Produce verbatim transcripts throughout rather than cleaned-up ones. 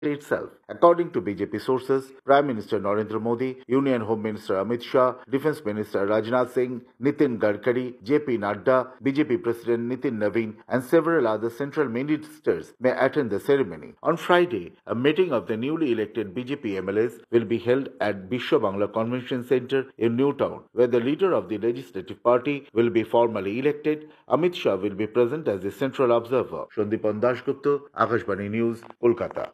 itself. According to B J P sources, Prime Minister Narendra Modi, Union Home Minister Amit Shah, Defence Minister Rajnath Singh, Nitin Gadkari, J P Nadda, B J P President Nitin Naveen, and several other central ministers may attend the ceremony. On Friday, a meeting of the newly elected B J P M L As will be held at Bishwa Bangla Convention Centre in Newtown, where the leader of the Legislative Party will be formally elected. Amit Shah will be present as the central observer. Shandipan Dasgupta, Akashvani News, Kolkata.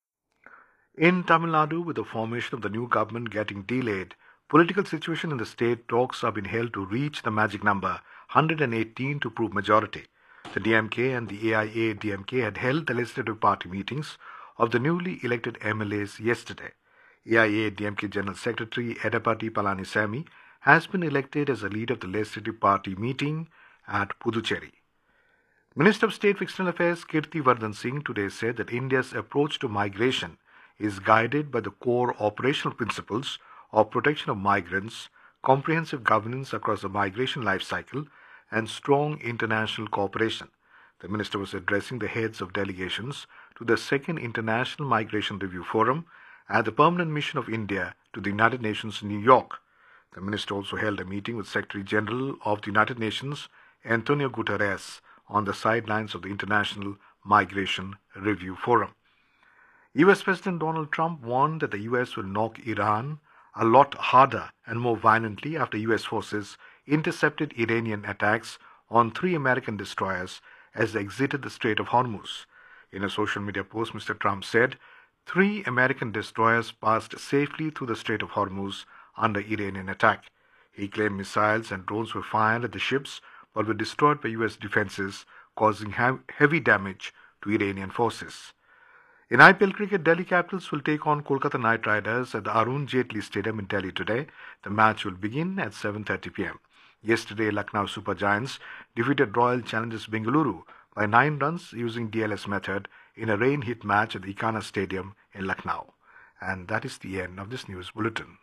In Tamil Nadu, with the formation of the new government getting delayed, political situation in the state talks have been held to reach the magic number one hundred eighteen to prove majority. The D M K and the A I A D M K had held the legislative party meetings of the newly elected M L As yesterday. A I A D M K General Secretary Edapati Palanisamy has been elected as the leader of the legislative party meeting at Puducherry. Minister of State for External Affairs Kirti Vardhan Singh today said that India's approach to migration is guided by the core operational principles of protection of migrants, comprehensive governance across the migration life cycle, and strong international cooperation. The minister was addressing the heads of delegations to the second International Migration Review Forum at the Permanent Mission of India to the United Nations in New York. The minister also held a meeting with Secretary General of the United Nations, Antonio Guterres, on the sidelines of the International Migration Review Forum. U S President Donald Trump warned that the U S will knock Iran a lot harder and more violently after U S forces intercepted Iranian attacks on three American destroyers as they exited the Strait of Hormuz. In a social media post, Mister Trump said, three American destroyers passed safely through the Strait of Hormuz under Iranian attack. He claimed missiles and drones were fired at the ships but were destroyed by U S defenses, causing heavy damage to Iranian forces. In I P L cricket, Delhi Capitals will take on Kolkata Knight Riders at the Arun Jaitley Stadium in Delhi today. The match will begin at seven thirty p m Yesterday, Lucknow Super Giants defeated Royal Challengers Bengaluru by nine runs using D L S method in a rain-hit match at the Ikana Stadium in Lucknow. And that is the end of this news bulletin.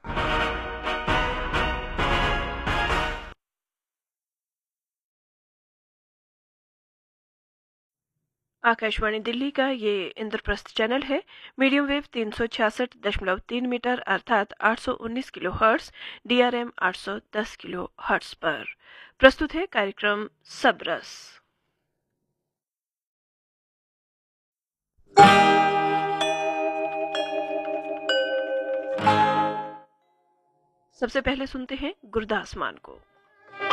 Akashvani Delhi का ये Indraprastha channel है। Medium wave तीन सौ छियासठ दशमलव तीन metre अर्थात आठ सौ उन्नीस किलो हर्ट्स, डीआरएम आठ सौ दस किलो हर्ट्स पर प्रस्तुत है कार्यक्रम सबरस। सबसे पहले सुनते हैं गुरदास मान को।